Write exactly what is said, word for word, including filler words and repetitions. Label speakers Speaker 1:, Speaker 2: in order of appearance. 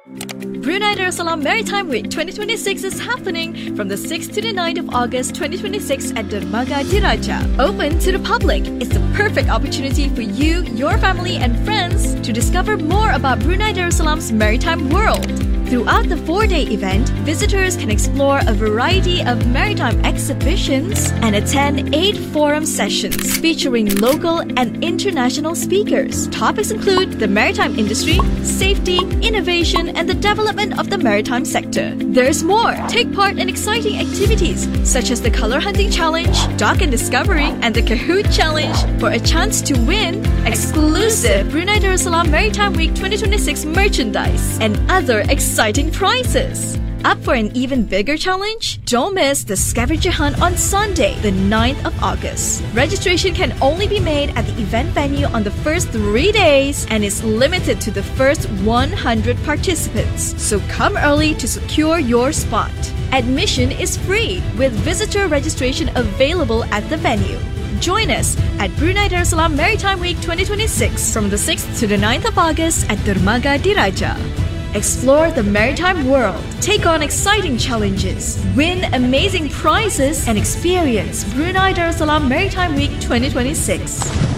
Speaker 1: Brunei Darussalam Maritime Week twenty twenty-six is happening from the sixth to the ninth of August twenty twenty-six at Dermaga Diraja. Open to the public, it's the perfect opportunity for you, your family and friends to discover more about Brunei Darussalam's maritime world. Throughout the four-day event, visitors can explore a variety of maritime exhibitions and attend eight forum sessions featuring local and international speakers. Topics include the maritime industry, safety, innovation, and the development of the maritime sector. There's more! Take part in exciting activities such as the Color Hunting Challenge, Dock and Discovery, and the Kahoot Challenge for a chance to win exclusive Brunei Darussalam Maritime Week twenty twenty-six merchandise and other exciting Exciting prizes. Up for an even bigger challenge? Don't miss the scavenger hunt on Sunday, the ninth of August. Registration can only be made at the event venue on the first three days and is limited to the first one hundred participants. So come early to secure your spot. Admission is free with visitor registration available at the venue. Join us at Brunei Darussalam Maritime Week twenty twenty-six from the sixth to the ninth of August at Dermaga Diraja. Explore the maritime world, take on exciting challenges, win amazing prizes, and experience Brunei Darussalam Maritime Week twenty twenty-six.